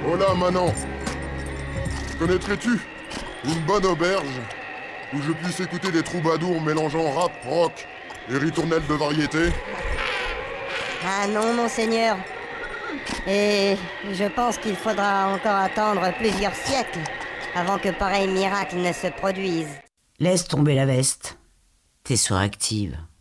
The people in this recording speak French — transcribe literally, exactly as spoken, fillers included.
Hola, Manon. Connaîtrais-tu une bonne auberge où je puisse écouter des troubadours mélangeant rap, rock et ritournelles de variété? Ah non, monseigneur. Et je pense qu'il faudra encore attendre plusieurs siècles avant que pareil miracle ne se produise. Laisse tomber la veste. T'es suractive.